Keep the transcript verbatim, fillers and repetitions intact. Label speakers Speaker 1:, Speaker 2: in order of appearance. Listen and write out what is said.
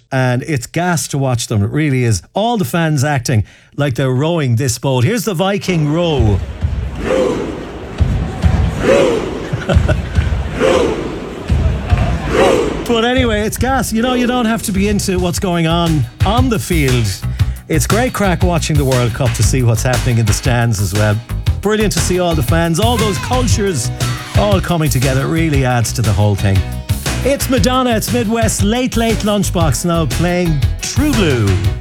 Speaker 1: and it's gas to watch them. It really is. All the fans acting like they're rowing this boat. Here's the Viking row. But anyway, it's gas. You know, you don't have to be into what's going on on the field. It's great crack watching the World Cup to see what's happening in the stands as well. Brilliant to see all the fans, all those cultures all coming together. It really adds to the whole thing. It's Madonna, it's Midwest Late Late Lunchbox now playing True Blue.